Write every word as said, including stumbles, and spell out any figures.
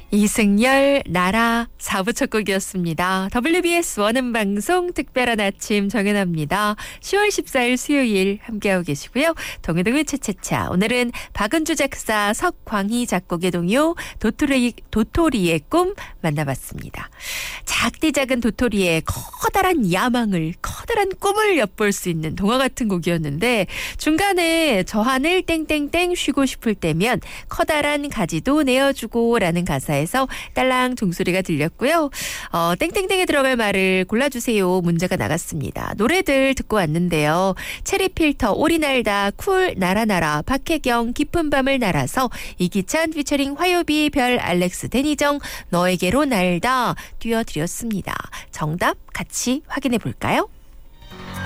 이승열 나라 사 부 첫 곡이었습니다. 더블유비에스 원음방송 특별한 아침 정연아입니다. 시월 십사일 수요일 함께하고 계시고요. 동요동요 차차차. 오늘은 박은주 작사 석광희 작곡의 동요 도토리, 도토리의 꿈 만나봤습니다. 작디 작은 도토리의 커다란 야망을 커다란 꿈을 엿볼 수 있는 동화 같은 곡이었는데 중간에 저 하늘 땡땡땡 쉬고 싶을 때면 커다란 가지도 내어주고 라는 가사에서 딸랑 종소리가 들렸고요. 어, 땡땡땡에 들어갈 말을 골라주세요. 문제가 나갔습니다. 노래들 듣고 왔는데요. 체리필터 오리 날다 쿨 나라나라 박혜경 깊은 밤을 날아서 이기찬 피처링 화요비 별 알렉스 데니정 너에게로 날다 띄워드렸습니다. 정답 같이 확인해 볼까요?